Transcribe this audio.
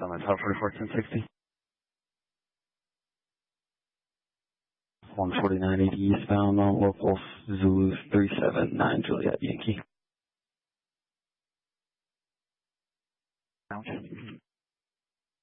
on the Tower 44 1060. 14980 eastbound on local Zulu 379 Juliet Yankee. Sound.